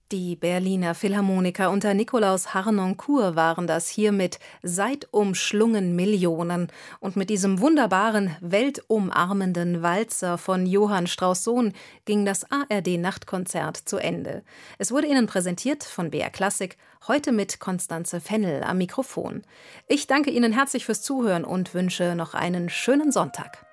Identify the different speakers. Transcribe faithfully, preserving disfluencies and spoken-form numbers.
Speaker 1: Die Berliner Philharmoniker unter Nikolaus Harnoncourt waren das hier mit »Seid umschlungen Millionen« und mit diesem wunderbaren, weltumarmenden Walzer von Johann Strauss Sohn ging das A R D-Nachtkonzert zu Ende. Es wurde Ihnen präsentiert von B R Klassik, heute mit Constanze Fennel am Mikrofon. Ich danke Ihnen herzlich fürs Zuhören und wünsche noch einen schönen Sonntag.